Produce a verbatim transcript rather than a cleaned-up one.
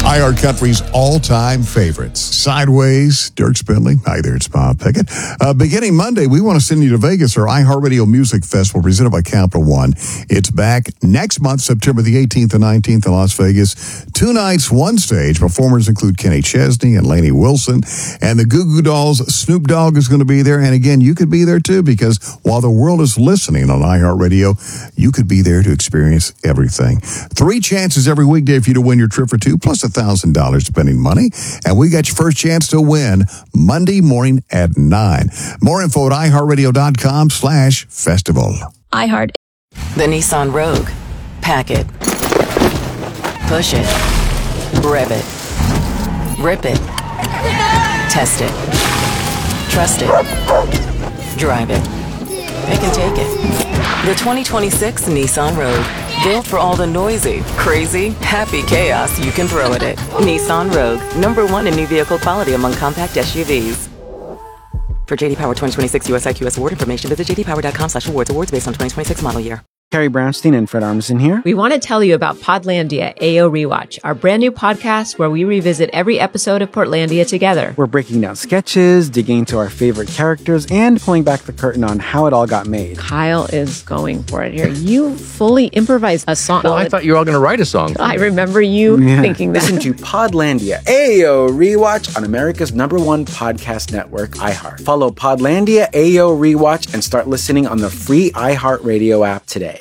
iHeartCountry's all-time favorites. Sideways, Dirk Bentley. Hi there, it's Bob Pickett. Uh, beginning Monday, we want to send you to Vegas, our iHeartRadio Music Festival presented by Capital One. It's back next month, September the eighteenth and nineteenth in Las Vegas. Two nights, one stage. Performers include Kenny Chesney and Lainey Wilson. And the Goo Goo Dolls, Snoop Dogg is going to be there. And again, you could be there too, because while the world is listening on iHeartRadio, you could be there to experience everything. Three chances every weekday for you to win your trip for two, plus a thousand dollars spending money. And we got your first chance to win Monday morning at nine. More info at iHeartRadio.com slash festival. iHeart. The Nissan Rogue. Pack it. Push it. Rev it. Rip it. Test it. Trust it. Drive it. Pick and take it. The twenty twenty-six Nissan Rogue. Built for all the noisy, crazy, happy chaos you can throw at it. Nissan Rogue. Number one in new vehicle quality among compact S U Vs. For J D Power twenty twenty-six U S I Q S award information, visit j d power dot com slash awards. Awards based on twenty twenty-six model year. Carrie Brownstein and Fred Armisen here. We want to tell you about Podlandia A O Rewatch, our brand new podcast where we revisit every episode of Portlandia together. We're breaking down sketches, digging into our favorite characters, and pulling back the curtain on how it all got made. Kyle is going for it here. You fully improvised a song. Well, I thought you were all going to write a song. I remember you Yeah. thinking that. Listen to Podlandia A O Rewatch on America's number one podcast network, iHeart. Follow Podlandia A O Rewatch and start listening on the free iHeartRadio app today.